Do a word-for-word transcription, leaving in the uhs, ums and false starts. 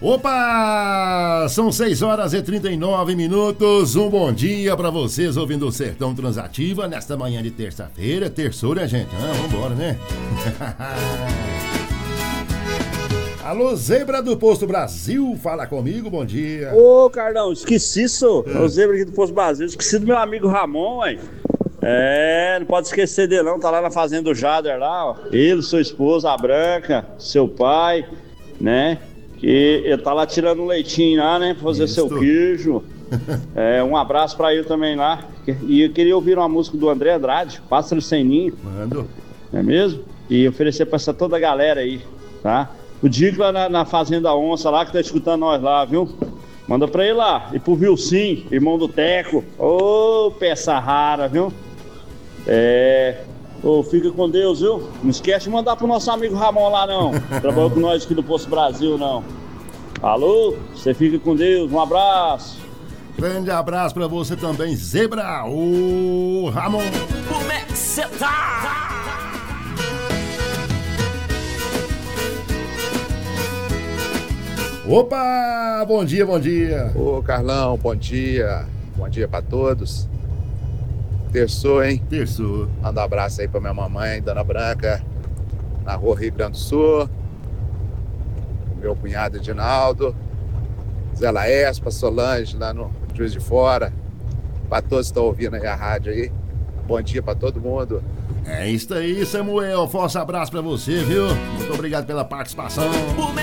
Opa! São seis horas e trinta e nove minutos. Um bom dia pra vocês ouvindo o Sertão Transativa nesta manhã de terça-feira. Terçou, né, gente? Ah, vambora, né? Alô, Zebra do Posto Brasil, fala comigo, bom dia. Ô, Carlão, esqueci isso. É. O Zebra aqui do Posto Brasil, esqueci do meu amigo Ramon, ué. É, não pode esquecer dele não, tá lá na fazenda do Jader lá, ó. Ele, sua esposa, a Branca, seu pai, né? Que ele tá lá tirando um leitinho lá, né? Pra fazer Isso. seu queijo. É, um abraço pra ele também lá. E eu queria ouvir uma música do André Andrade, Pássaro Sem Ninho. Mando. Não é mesmo? E oferecer pra essa toda a galera aí, tá? O Dico lá na, na Fazenda Onça lá, que tá escutando nós lá, viu? Manda pra ele lá. E pro Vilsim, irmão do Teco. Ô, peça rara, viu? É... Ô, fica com Deus, viu? Não esquece de mandar pro nosso amigo Ramon lá, não. Trabalhou com nós aqui do Posto Brasil, não. Alô? Você fica com Deus. Um abraço. Grande abraço pra você também, Zebra. Ô, Ramon. Como é que você tá? Opa! Bom dia, bom dia. Ô, Carlão, bom dia. Bom dia pra todos. Terçou, hein? Terçou. Manda um abraço aí pra minha mamãe, Dona Branca, na rua Rio Grande do Sul. Meu cunhado Edinaldo. Zé Laespa, Solange, lá no Juiz de Fora. Pra todos que estão ouvindo aí a rádio aí. Bom dia pra todo mundo. É isso aí, Samuel. Forte abraço pra você, viu? Muito obrigado pela participação.